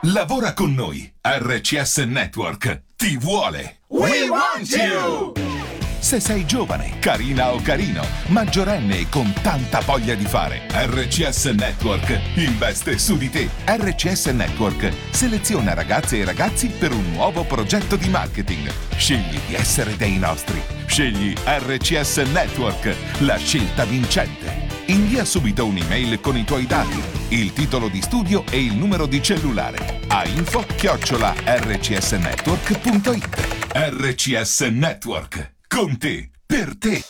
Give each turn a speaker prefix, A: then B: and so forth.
A: Lavora con noi. RCS Network ti vuole.
B: We want you!
A: Se sei giovane, carina o carino, maggiorenne e con tanta voglia di fare, RCS Network investe su di te. RCS Network seleziona ragazze e ragazzi per un nuovo progetto di marketing. Scegli di essere dei nostri. Scegli RCS Network, la scelta vincente. Invia subito un'email con i tuoi dati, il titolo di studio e il numero di cellulare a info@rcsnetwork.it. RCS Network. Con te, per te.